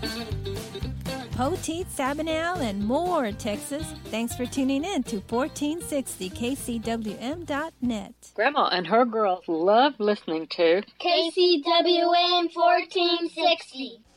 Poteet, Sabinal, and more, Texas. Thanks for tuning in to 1460kcwm.net. Grandma and her girls love listening to KCWM 1460.